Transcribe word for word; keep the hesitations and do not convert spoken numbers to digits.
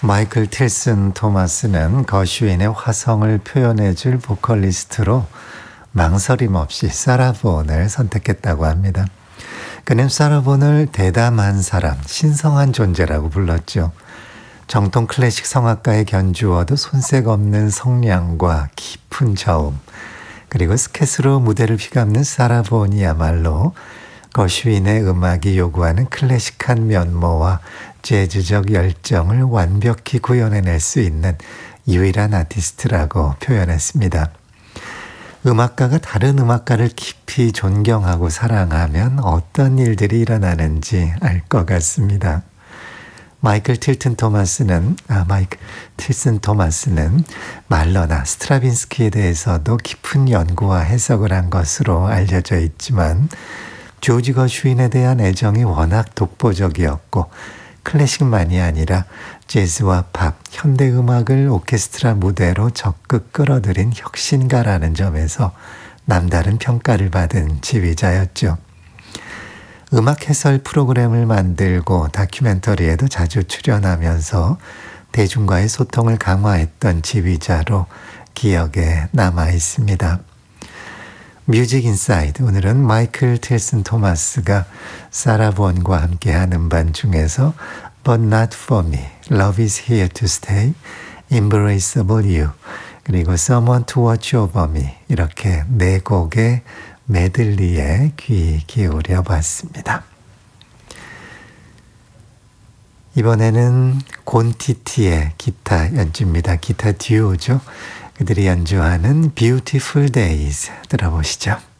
마이클 틸슨 토마스는 거슈인의 화성을 표현해줄 보컬리스트로 망설임 없이 사라 본을 선택했다고 합니다. 그는 사라 본을 대담한 사람, 신성한 존재라고 불렀죠. 정통 클래식 성악가의 견주어도 손색 없는 성량과 깊은 저음, 그리고 스케스로 무대를 휘감는 사라 본이야말로 거슈인의 음악이 요구하는 클래식한 면모와 재즈적 열정을 완벽히 구현해낼 수 있는 유일한 아티스트라고 표현했습니다. 음악가가 다른 음악가를 깊이 존경하고 사랑하면 어떤 일들이 일어나는지 알 것 같습니다. 마이클 틸튼 토마스는 아 마이클 틸슨 토마스는 말러나 스트라빈스키에 대해서도 깊은 연구와 해석을 한 것으로 알려져 있지만 조지 거슈인에 대한 애정이 워낙 독보적이었고 클래식만이 아니라 재즈와 팝, 현대음악을 오케스트라 무대로 적극 끌어들인 혁신가라는 점에서 남다른 평가를 받은 지휘자였죠. 음악 해설 프로그램을 만들고 다큐멘터리에도 자주 출연하면서 대중과의 소통을 강화했던 지휘자로 기억에 남아 있습니다. 뮤직 인사이드, 오늘은 마이클 틸슨 토마스가 사라 본과 함께한 음반 중에서 But Not For Me, Love Is Here To Stay, Embraceable You, 그리고 Someone To Watch Over Me, 이렇게 네 곡의 메들리에 귀 기울여 봤습니다. 이번에는 곤티티의 기타 연주입니다. 기타 듀오죠. 그들이 연주하는 Beautiful Days 들어보시죠.